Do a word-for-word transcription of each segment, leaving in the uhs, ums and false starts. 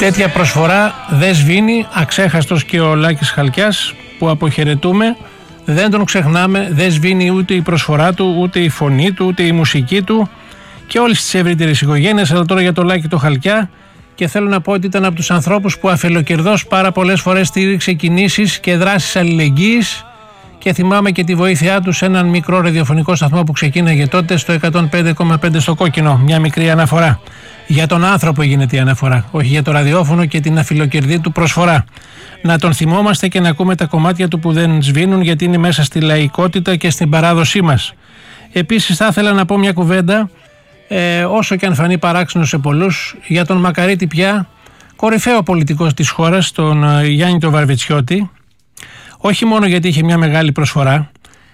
τέτοια προσφορά δεν σβήνει. Αξέχαστος και ο Λάκης Χαλκιάς που αποχαιρετούμε. Δεν τον ξεχνάμε, δεν σβήνει ούτε η προσφορά του, ούτε η φωνή του, ούτε η μουσική του και όλες τις ευρύτερες οικογένειες. Αλλά τώρα για το Λάκη το Χαλκιά, και θέλω να πω ότι ήταν από τους ανθρώπους που αφελοκερδώς πάρα πολλές φορές στήριξε κινήσεις και δράσεις αλληλεγγύης, και θυμάμαι και τη βοήθειά του σε έναν μικρό ραδιοφωνικό σταθμό που ξεκίναγε τότε στο εκατόν πέντε κόμμα πέντε στο Κόκκινο. Μια μικρή αναφορά. Για τον άνθρωπο γίνεται η αναφορά, όχι για το ραδιόφωνο και την αφιλοκερδή του προσφορά. Να τον θυμόμαστε και να ακούμε τα κομμάτια του που δεν σβήνουν, γιατί είναι μέσα στη λαϊκότητα και στην παράδοσή μας. Επίσης θα ήθελα να πω μια κουβέντα, ε, όσο και αν φανεί παράξενο σε πολλούς, για τον Μακαρίτη πια, κορυφαίο πολιτικός της χώρας, τον ε, Γιάννη τον Βαρβιτσιώτη. Όχι μόνο γιατί είχε μια μεγάλη προσφορά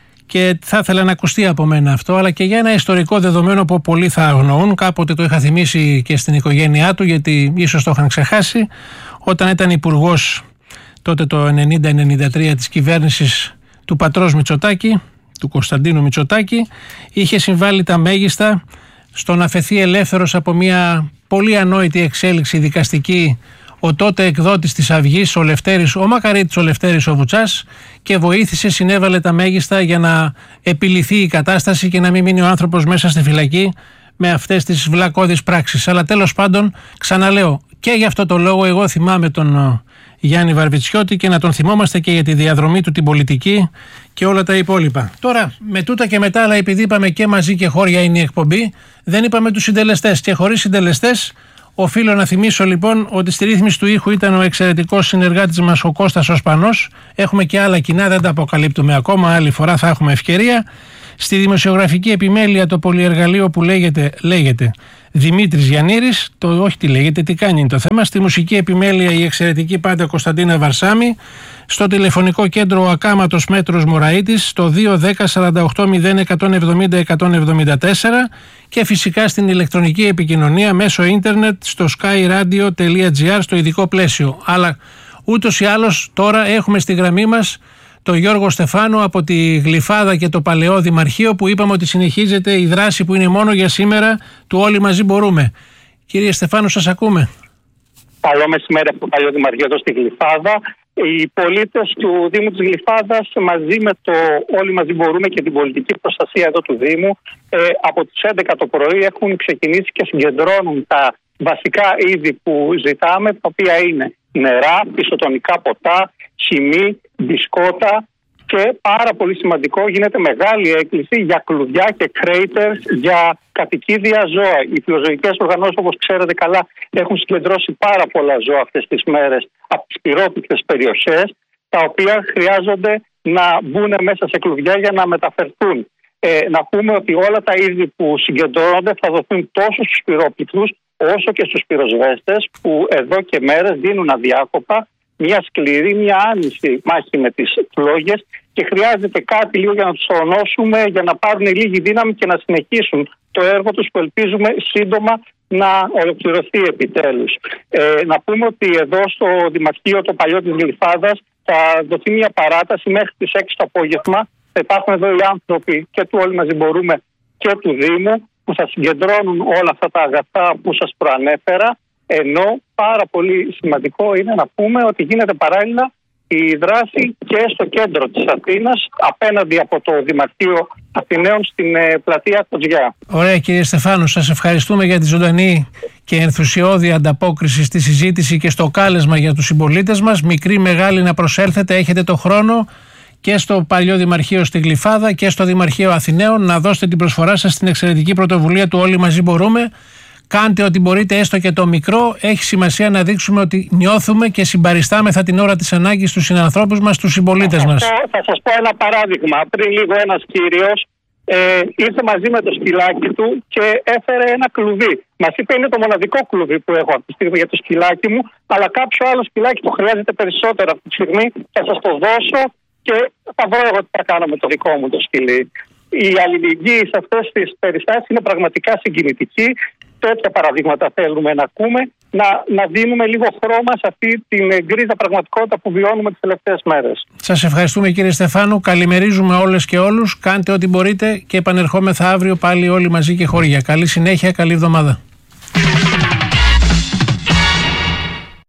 και θα ήθελα να ακουστεί από μένα αυτό, αλλά και για ένα ιστορικό δεδομένο που πολλοί θα αγνοούν. Κάποτε το είχα θυμίσει και στην οικογένειά του, γιατί ίσως το είχαν ξεχάσει. Όταν ήταν υπουργός τότε το ενενήντα ενενήντα τρία της κυβέρνησης του πατρός Μητσοτάκη, του Κωνσταντίνου Μητσοτάκη, είχε συμβάλει τα μέγιστα στο να φεθεί ελεύθερος από μια πολύ ανόητη εξέλιξη δικαστική ο τότε εκδότης της Αυγής, ο Λευτέρης, ο Μακαρίτης ο Λευτέρης ο Βουτσάς, και βοήθησε, συνέβαλε τα μέγιστα για να επιληθεί η κατάσταση και να μην μείνει ο άνθρωπος μέσα στη φυλακή με αυτές τις βλακώδεις πράξεις. Αλλά τέλος πάντων, ξαναλέω, και γι' αυτό το λόγο εγώ θυμάμαι τον Γιάννη Βαρβιτσιώτη και να τον θυμόμαστε και για τη διαδρομή του την πολιτική και όλα τα υπόλοιπα. Τώρα, με τούτα και μετά, αλλά επειδή είπαμε και μαζί και χώρια είναι η εκπομπή, δεν είπαμε τους συντελεστές, και χωρίς συντελεστές. Οφείλω να θυμίσω λοιπόν ότι στη ρύθμιση του ήχου ήταν ο εξαιρετικός συνεργάτης μας ο Κώστας ο Σπανός. Έχουμε και άλλα κοινά, δεν τα αποκαλύπτουμε ακόμα, άλλη φορά θα έχουμε ευκαιρία. Στη δημοσιογραφική επιμέλεια το πολυεργαλείο που λέγεται, λέγεται Δημήτρης Γιαννήρης, το όχι τι λέγεται, τι κάνει είναι το θέμα. Στη μουσική επιμέλεια η εξαιρετική πάντα Κωνσταντίνα Βαρσάμη. Στο τηλεφωνικό κέντρο ο ακάματος Μέτρος Μωραΐτης στο δύο δέκα σαράντα οκτώ μηδέν εκατόν εβδομήντα εκατόν εβδομήντα τέσσερα, και φυσικά στην ηλεκτρονική επικοινωνία μέσω ίντερνετ στο skyradio τελεία gr στο ειδικό πλαίσιο. Αλλά ούτως ή άλλως τώρα έχουμε στη γραμμή μας τον Γιώργο Στεφάνο από τη Γλυφάδα και το Παλαιό Δημαρχείο, που είπαμε ότι συνεχίζεται η δράση που είναι μόνο για σήμερα του Όλοι Μαζί Μπορούμε. Κύριε Στεφάνο, σας ακούμε. Καλό μεσημέρι από το Παλαιό Δημαρχείο εδώ στη Γλυφάδα. Οι πολίτες του Δήμου της Γλυφάδας, μαζί με το Όλοι Μαζί Μπορούμε και την πολιτική προστασία εδώ του Δήμου, ε, από τις έντεκα το πρωί έχουν ξεκινήσει και συγκεντρώνουν τα βασικά είδη που ζητάμε, τα οποία είναι νερά, ισοτονικά ποτά, χυμή, μπισκότα, και πάρα πολύ σημαντικό, γίνεται μεγάλη έκκληση για κλουδιά και craters για κατοικίδια ζώα. Οι φιλοζωικές οργανώσεις, όπως ξέρετε καλά, έχουν συγκεντρώσει πάρα πολλά ζώα αυτές τις μέρες από τις πυρόπληκτες περιοχές, τα οποία χρειάζονται να μπουν μέσα σε κλουδιά για να μεταφερθούν. Ε, να πούμε ότι όλα τα είδη που συγκεντρώνονται θα δοθούν τόσο στους πυρόπληκτους όσο και στους πυροσβέστες, που εδώ και μέρες δίνουν αδιάκοπα μια σκληρή, μια άνηση μάχη με τις φλόγες, και χρειάζεται κάτι λίγο για να τους τονώσουμε, για να πάρουν λίγη δύναμη και να συνεχίσουν το έργο τους, που ελπίζουμε σύντομα να ολοκληρωθεί επιτέλους. Ε, να πούμε ότι εδώ στο Δημαρχείο το Παλαιό της Γλυφάδας θα δοθεί μια παράταση μέχρι τις έξι το απόγευμα. Θα υπάρχουν εδώ οι άνθρωποι και του Όλοι Μαζί Μπορούμε και του Δήμου, που θα συγκεντρώνουν όλα αυτά τα αγαθά που σας προανέφερα, ενώ πάρα πολύ σημαντικό είναι να πούμε ότι γίνεται παράλληλα η δράση και στο κέντρο της Αθήνας, απέναντι από το Δημαρχείο Αθηναίων στην ε, πλατεία Κοτζιά. Ωραία, κύριε Στεφάνου, σας ευχαριστούμε για τη ζωντανή και ενθουσιώδη ανταπόκριση στη συζήτηση και στο κάλεσμα για τους συμπολίτες μας. Μικρή, μεγάλη, να προσέλθετε, έχετε το χρόνο και στο Παλιό Δημαρχείο στη Γλυφάδα και στο Δημαρχείο Αθηναίων να δώσετε την προσφορά σας στην εξαιρετική πρωτοβουλία του Όλοι Μαζί Μπορούμε. Κάντε ό,τι μπορείτε, έστω και το μικρό. Έχει σημασία να δείξουμε ότι νιώθουμε και συμπαριστάμεθα την ώρα της ανάγκης στους συνανθρώπους μας, στους συμπολίτες μας. Θα σας πω ένα παράδειγμα. Πριν λίγο ένας κύριος ε, ήρθε μαζί με το σκυλάκι του και έφερε ένα κλουβί. Μας είπε είναι το μοναδικό κλουβί που έχω αυτή τη στιγμή για το σκυλάκι μου, αλλά κάποιο άλλο σκυλάκι που χρειάζεται περισσότερο αυτή τη στιγμή θα σας το δώσω και θα βρω εγώ τι θα κάνω με το δικό μου το σκυλί. Η αλληλεγγύη σε αυτές τις περιστάσεις είναι πραγματικά συγκινητική. Τέτοια παραδείγματα θέλουμε να ακούμε, να, να δίνουμε λίγο χρώμα σε αυτή την γκρίζα πραγματικότητα που βιώνουμε τις τελευταίες μέρες. Σας ευχαριστούμε, κύριε Στεφάνου. Καλημερίζουμε όλες και όλους. Κάντε ό,τι μπορείτε και επανερχόμεθα αύριο πάλι όλοι μαζί και χωριά. Καλή συνέχεια, καλή εβδομάδα.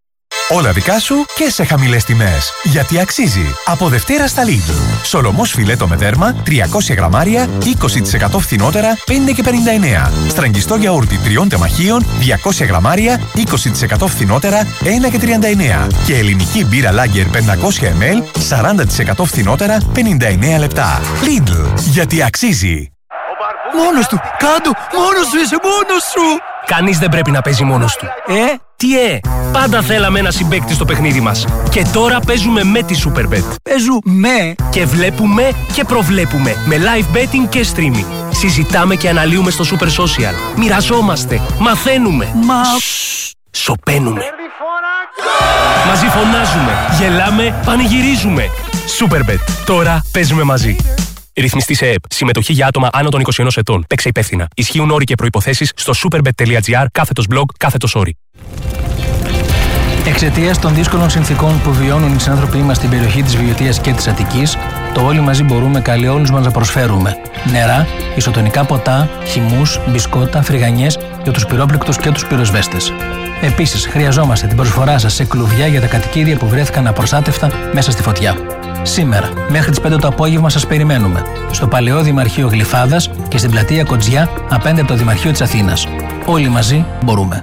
Όλα δικά σου και σε χαμηλές τιμές. Γιατί αξίζει. Από Δευτέρα στα Lidl. Σολομός φιλέτο με δέρμα τριακόσια γραμμάρια είκοσι τοις εκατό φθηνότερα πέντε και πενήντα εννέα. Στραγγιστό γιαούρτι τριών τεμαχίων διακόσια γραμμάρια είκοσι τοις εκατό φθηνότερα ένα και τριάντα εννέα. Και ελληνική μπύρα Lager πεντακόσια μιλιλίτρια σαράντα τοις εκατό φθηνότερα πενήντα εννέα λεπτά. Lidl. Γιατί αξίζει. Μόνος του! Κάντο! Μόνος σου είσαι! Μόνος σου! Κανείς δεν πρέπει να παίζει μόνος του. Ε? Τι ε! Πάντα θέλαμε ένα συμπαίκτη στο παιχνίδι μας. Και τώρα παίζουμε με τη Superbet. Παίζουμε! Και βλέπουμε και προβλέπουμε. Με live betting και streaming. Συζητάμε και αναλύουμε στο Super Social. Μοιραζόμαστε. Μαθαίνουμε. Μα... Σοπαίνουμε. Μαζί φωνάζουμε. Γελάμε. Πανηγυρίζουμε. Superbet. Τώρα παίζουμε μαζί. Ρυθμιστή σε ΕΕΠ. Συμμετοχή για άτομα άνω των είκοσι ενός ετών. Παίξε υπεύθυνα. Ισχύουν όροι και προϋποθέσεις στο superbet.gr κάθετος blog κάθετος όροι. Εξαιτίας των δύσκολων συνθήκων που βιώνουν οι συνάνθρωποι μας στην περιοχή της Βιωτίας και της Αττικής, το Όλοι Μαζί Μπορούμε καλεί όλους μας να προσφέρουμε νερά, ισοτονικά ποτά, χυμούς, μπισκότα, φρυγανιές για τους πυρόπληκτους και τους πυροσβέστες. Επίσης, χρειαζόμαστε την προσφορά σας σε κλουβιά για τα κατοικίδια που βρέθηκαν απροστάτευτα μέσα στη φωτιά. Σήμερα, μέχρι τις πέντε το απόγευμα σας περιμένουμε στο Παλαιό Δημαρχείο Γλυφάδας και στην πλατεία Κοτζιά απέναντι από το Δημαρχείο της Αθήνας. Όλοι μαζί μπορούμε.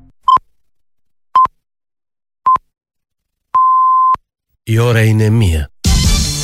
Η ώρα είναι μία.